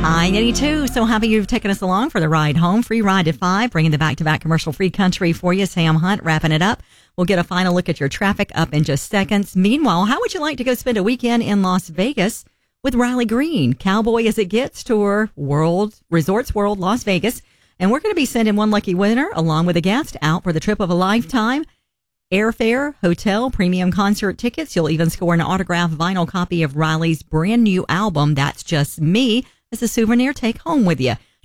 I-82. So happy you've taken us along for the ride home. Free ride at 5, bringing the back-to-back commercial-free country for you. Sam Hunt wrapping it up. We'll get a final look at your traffic up in just seconds. Meanwhile, how would you like to go spend a weekend in Las Vegas with Riley Green? Cowboy as it gets, tour Resorts World Las Vegas. And we're going to be sending one lucky winner along with a guest out for the trip of a lifetime. Airfare, hotel, premium concert tickets. You'll even score an autographed vinyl copy of Riley's brand new album, That's Just Me, as a souvenir take home with you.